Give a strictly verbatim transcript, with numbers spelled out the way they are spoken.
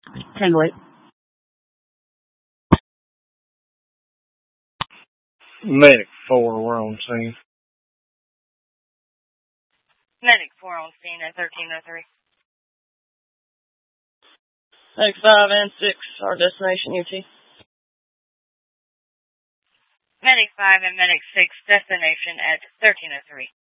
ten wait. Medic four, we're on scene. Medic four on scene at thirteen oh three. Medic five and six, our destination U T. Medic five and Medic six, destination at thirteen oh three.